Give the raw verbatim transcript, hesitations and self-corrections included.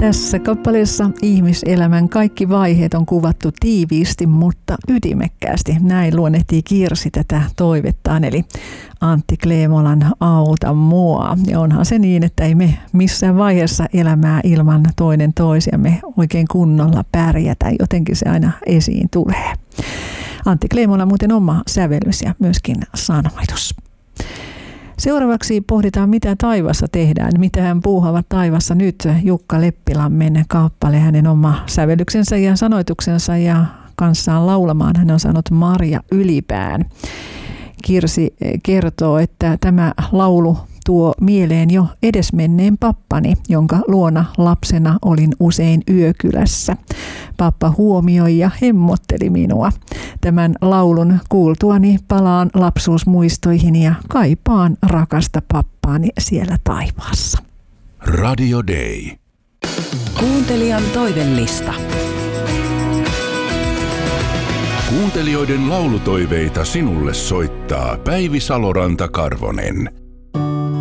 Tässä kappaleessa ihmiselämän kaikki vaiheet on kuvattu tiiviisti, mutta ytimekkäästi. Näin luonnehtii Kirsi tätä toivettaan, eli Antti Kleemolan Auta mua. Ja onhan se niin, että ei me missään vaiheessa elämää ilman toinen toisiamme oikein kunnolla pärjätä. Jotenkin se aina esiin tulee. Antti Kleemola muuten oma sävellys ja myöskin sanoitus. Seuraavaksi pohditaan, mitä taivassa tehdään, mitä hän puuhaavat taivassa nyt. Jukka Leppilammen kappale, hänen oma sävellyksensä ja sanoituksensa ja kanssaan laulamaan hän on saanut Marja Ylipään. Kirsi kertoo, että tämä laulu tuo mieleen jo edesmenneen pappani, jonka luona lapsena olin usein yökylässä. Pappa huomioi ja hemmotteli minua. Tämän laulun kuultuani palaan lapsuusmuistoihin ja kaipaan rakasta pappaani siellä taivaassa. Radio Day. Kuuntelijan toivellista. Kuuntelijoiden laulutoiveita sinulle soittaa Päivi Saloranta-Karvonen.